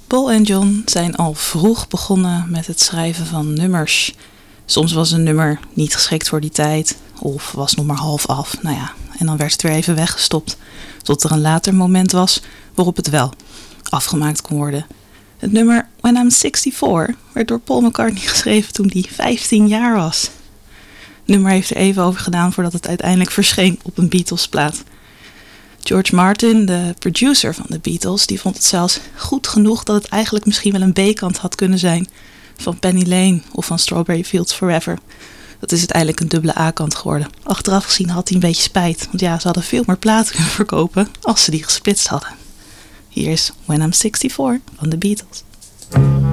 Paul en John zijn al vroeg begonnen met het schrijven van nummers. Soms was een nummer niet geschikt voor die tijd of was nog maar half af. En dan werd het weer even weggestopt. Tot er een later moment was waarop het wel afgemaakt kon worden. Het nummer When I'm 64 werd door Paul McCartney geschreven toen hij 15 jaar was. Het nummer heeft er even over gedaan voordat het uiteindelijk verscheen op een Beatles-plaat. George Martin, de producer van de Beatles, die vond het zelfs goed genoeg dat het eigenlijk misschien wel een B-kant had kunnen zijn van Penny Lane of van Strawberry Fields Forever. Dat is uiteindelijk een dubbele A-kant geworden. Achteraf gezien had hij een beetje spijt, want ze hadden veel meer platen kunnen verkopen als ze die gesplitst hadden. Hier is When I'm 64 van de Beatles.